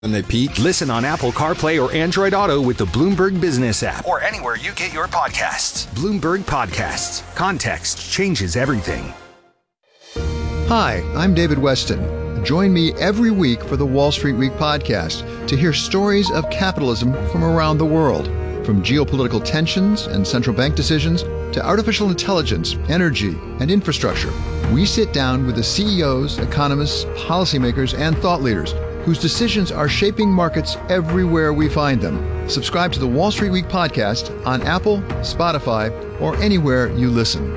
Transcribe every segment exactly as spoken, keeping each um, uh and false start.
When they peak? Listen on Apple CarPlay or Android Auto with the Bloomberg Business app or anywhere you get your podcasts. Bloomberg Podcasts. Context changes everything. Hi, I'm David Weston. Join me every week for the Wall Street Week podcast to hear stories of capitalism from around the world. From geopolitical tensions and central bank decisions to artificial intelligence, energy, and infrastructure, we sit down with the C E Os, economists, policymakers, and thought leaders whose decisions are shaping markets everywhere we find them. Subscribe to the Wall Street Week podcast on Apple, Spotify, or anywhere you listen.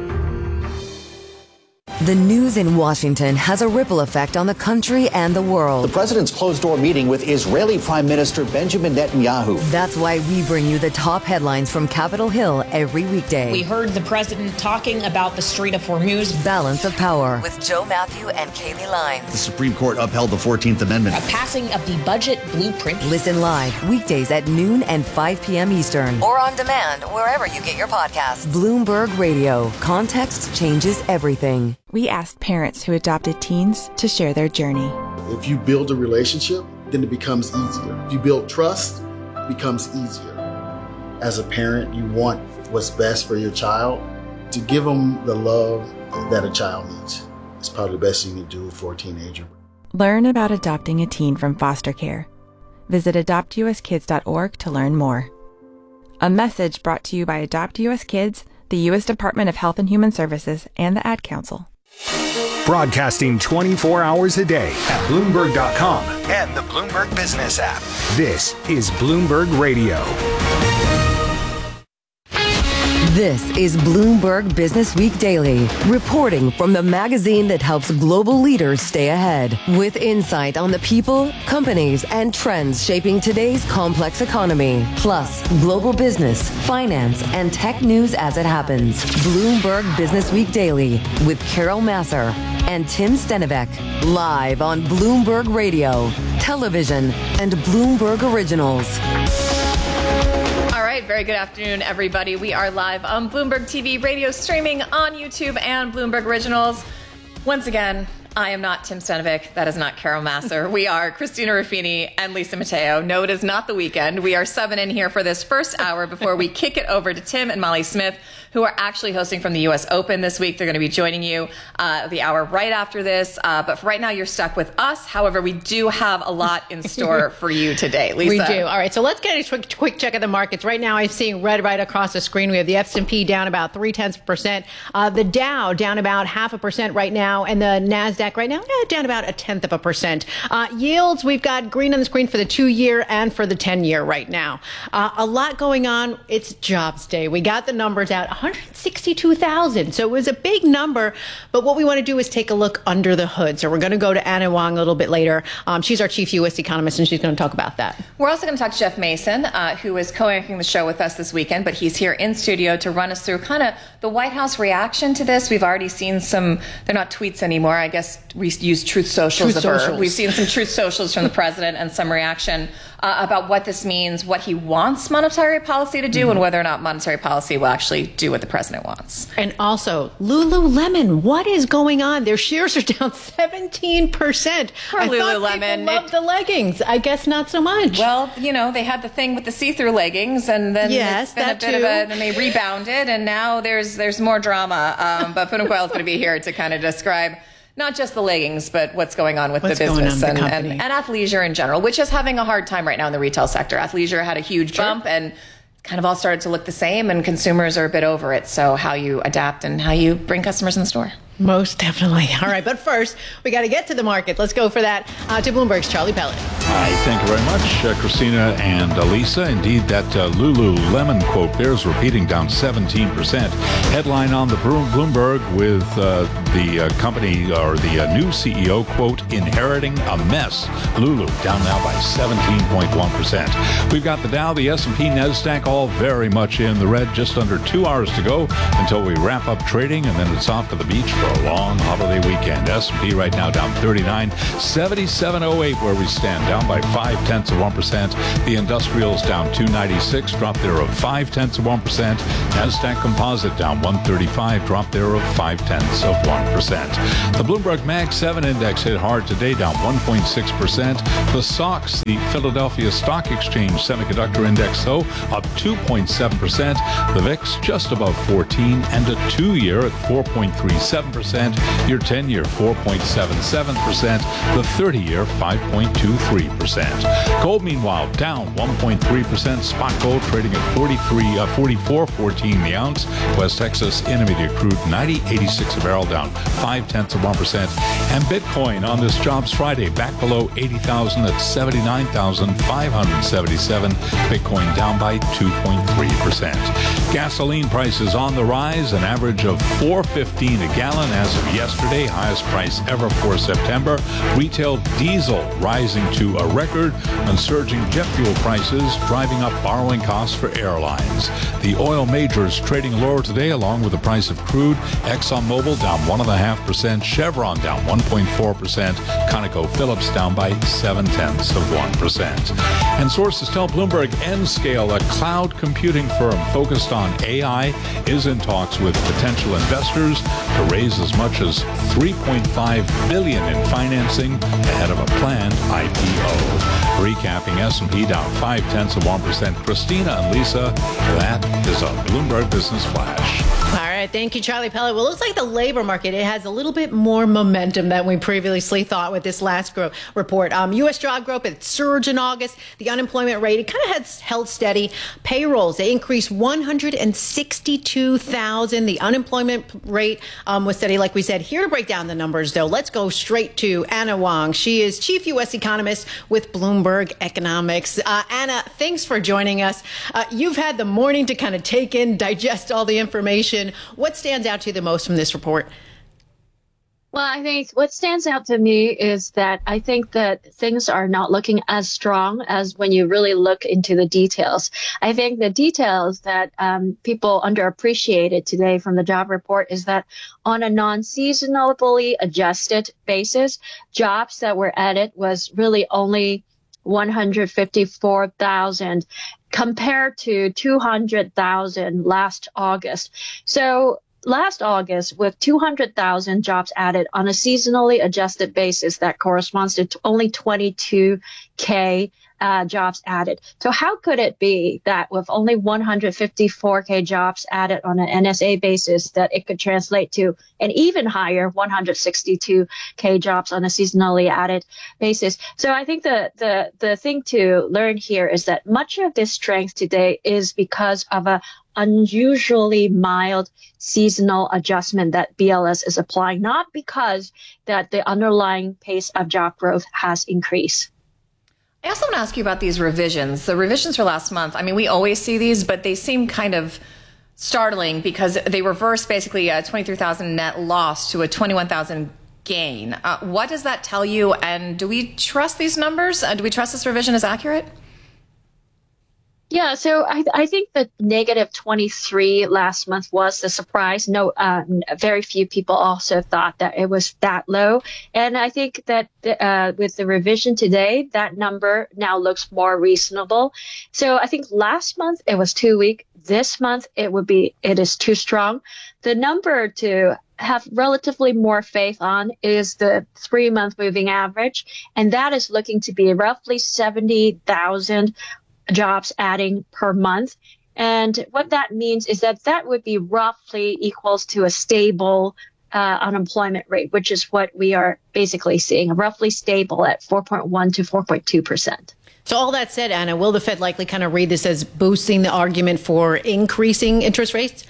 The news in Washington has a ripple effect on the country and the world. The president's closed-door meeting with Israeli Prime Minister Benjamin Netanyahu. That's why we bring you the top headlines from Capitol Hill every weekday. We heard the president talking about the Strait of Hormuz. Balance of Power with Joe Matthew and Kaylee Lines. The Supreme Court upheld the fourteenth Amendment. A passing of the budget blueprint. Listen live weekdays at noon and five p.m. Eastern. Or on demand wherever you get your podcasts. Bloomberg Radio. Context changes everything. We asked parents who adopted teens to share their journey. If you build a relationship, then it becomes easier. If you build trust, it becomes easier. As a parent, you want what's best for your child. To give them the love that a child needs is probably the best thing you can do for a teenager. Learn about adopting a teen from foster care. Visit adopt u s kids dot org to learn more. A message brought to you by Adopt U S Kids, the U S Department of Health and Human Services, and the Ad Council. Broadcasting twenty-four hours a day at Bloomberg dot com and the Bloomberg Business app. This is Bloomberg Radio. This is Bloomberg Business Week Daily, reporting from the magazine that helps global leaders stay ahead, with insight on the people, companies, and trends shaping today's complex economy, plus global business, finance, and tech news as it happens. Bloomberg Business Week Daily with Carol Massar and Tim Stenivek, live on Bloomberg Radio, television, and Bloomberg Originals. Very good afternoon, everybody. We are live on Bloomberg T V, radio streaming on YouTube and Bloomberg Originals. Once again, I am not Tim Stenivek. That is not Carol Massar. We are Christina Ruffini and Lisa Mateo. No, it is not the weekend. We are subbing in here for this first hour before we kick it over to Tim and Molly Smith, who are actually hosting from the U S Open this week. They're going to be joining you uh, the hour right after this. Uh, but for right now, you're stuck with us. However, we do have a lot in store for you today. Lisa. We do. All right. So let's get a quick, quick check of the markets. Right now, I'm seeing red right across the screen. We have the S and P down about three tenths of percent. Uh, the Dow down about half a percent right now. And the NASDAQ right now eh, down about a tenth of a percent. Uh, yields, we've got green on the screen for the two year and for the ten year right now. Uh, a lot going on. It's jobs day. We got the numbers out. one hundred sixty-two thousand. So it was a big number. But what we want to do is take a look under the hood. So we're going to go to Anna Wong a little bit later. Um, she's our chief U S economist, and she's going to talk about that. We're also going to talk to Jeff Mason, uh, who is co-anchoring the show with us this weekend, but he's here in studio to run us through kind of the White House reaction to this. We've already seen some, they're not tweets anymore. I guess we use Truth Socials. Truth Socials. We've seen some Truth Socials from the president and some reaction uh, about what this means, what he wants monetary policy to do, mm-hmm. and whether or not monetary policy will actually do what the president wants. And also, Lululemon, what is going on? Their shares are down seventeen percent. Poor I Lululemon. Thought people loved the leggings. I guess not so much. Well, you know, they had the thing with the see-through leggings, and then yes, it's been that a bit too. of a, then they rebounded, and now there's there's more drama. Um, but Poonam Goyal is going to be here to kind of describe not just the leggings, but what's going on with what's the business and, the and, and athleisure in general, which is having a hard time right now in the retail sector. Athleisure had a huge sure. bump and kind of all started to look the same, and consumers are a bit over it. So how you adapt and how you bring customers in the store. Most definitely. All right. But first, we got to get to the market. Let's go for that uh, to Bloomberg's Charlie Pellet. Hi. Thank you very much, uh, Christina and uh, Lisa. Indeed, that uh, Lululemon quote bears repeating, down seventeen percent. Headline on the Bloomberg with uh, the uh, company or the uh, new C E O, quote, inheriting a mess. Lulu down now by seventeen point one percent. We've got the Dow, the S and P, NASDAQ all very much in the red. Just under two hours to go until we wrap up trading, and then it's off to the beach for a long holiday weekend. S and P right now down thirty-nine, seventy-seven oh eight where we stand, down down by five tenths of one percent. The industrials down two ninety-six, drop there of five tenths of one percent. Nasdaq Composite down one thirty-five, drop there of five tenths of one percent. The Bloomberg Mag seven index hit hard today, down one point six percent. The S O X, the Philadelphia Stock Exchange Semiconductor Index, though, up two point seven percent. The V I X just above fourteen, and a two-year at four point three seven percent. Your ten-year four point seven seven percent. The thirty-year five point two three percent. Gold, meanwhile, down one point three percent. Spot gold trading at forty-three, uh, forty-four fourteen the ounce. West Texas Intermediate crude ninety eighty-six a barrel, down five tenths of one percent. And Bitcoin on this Jobs Friday back below eighty thousand at seventy-nine thousand five hundred seventy-seven. Bitcoin down by two point three percent. Gasoline prices on the rise, an average of four fifteen a gallon as of yesterday, highest price ever for September. Retail diesel rising to a record, and surging jet fuel prices driving up borrowing costs for airlines. The oil majors trading lower today, along with the price of crude. ExxonMobil down one point five percent, Chevron down one point four percent, ConocoPhillips down by seven tenths of one percent. And sources tell Bloomberg Nscale, a cloud computing firm focused on A I, is in talks with potential investors to raise as much as three point five billion dollars in financing ahead of a planned I P O. Recapping, S and P down five tenths of one percent. Christina and Lisa, that is a Bloomberg Business Flash. All right. Thank you, Charlie Pellet. Well, it looks like the labor market, it has a little bit more momentum than we previously thought with this last gro- report. Um, U S job growth, it surged in August. The unemployment rate, it kind of has held steady. Payrolls, they increased one hundred sixty-two thousand. The unemployment rate um, was steady, like we said. Here to break down the numbers, though, let's go straight to Anna Wong. She is chief U S economist with Bloomberg Economics. Uh, Anna, thanks for joining us. Uh, you've had the morning to kind of take in, digest all the information. What stands out to you the most from this report? Well, I think what stands out to me is that I think that things are not looking as strong as when you really look into the details. I think the details that um, people underappreciated today from the job report is that on a non-seasonally adjusted basis, jobs that were added was really only one hundred fifty-four thousand compared to two hundred thousand last August. So last August, with two hundred thousand jobs added on a seasonally adjusted basis, that corresponds to only twenty-two K uh, jobs added. So how could it be that with only one hundred fifty-four K jobs added on an N S A basis, that it could translate to an even higher one hundred sixty-two K jobs on a seasonally added basis? So I think the, the, the thing to learn here is that much of this strength today is because of a unusually mild seasonal adjustment that B L S is applying, not because that the underlying pace of job growth has increased. I also want to ask you about these revisions. The revisions for last month, I mean, we always see these, but they seem kind of startling because they reverse basically a twenty-three thousand net loss to a twenty-one thousand gain. Uh, what does that tell you? And do we trust these numbers? Uh, do we trust this revision is accurate? Yeah, so I, I think the negative twenty-three last month was the surprise. No, uh, very few people also thought that it was that low. And I think that uh, with the revision today, that number now looks more reasonable. So I think last month it was too weak. This month it would be, it is too strong. The number to have relatively more faith on is the three-month moving average, and that is looking to be roughly seventy thousand jobs adding per month. And what that means is that that would be roughly equals to a stable uh, unemployment rate, which is what we are basically seeing, roughly stable at four point one to four point two percent. So all that said, Anna, will the Fed likely kind of read this as boosting the argument for increasing interest rates?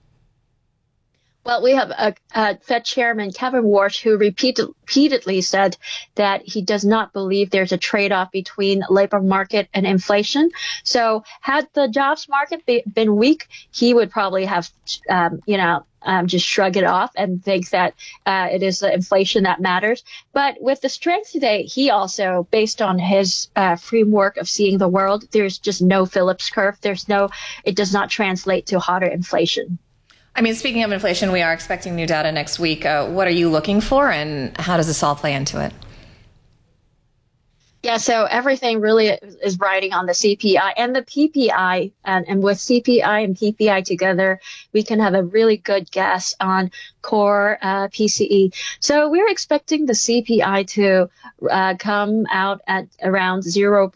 Well, we have a, a Fed Chairman Kevin Warsh who repeat, repeatedly said that he does not believe there's a trade-off between labor market and inflation. So had the jobs market be, been weak, he would probably have, um, you know, um, just shrug it off and think that uh, it is the inflation that matters. But with the strength today, he also, based on his uh, framework of seeing the world, there's just no Phillips curve. There's no, it does not translate to hotter inflation. I mean, speaking of inflation, we are expecting new data next week. Uh, what are you looking for, and how does this all play into it? Yeah, so everything really is riding on the C P I and the P P I. And, and with C P I and P P I together, we can have a really good guess on core uh, P C E. So we're expecting the C P I to uh, come out at around zero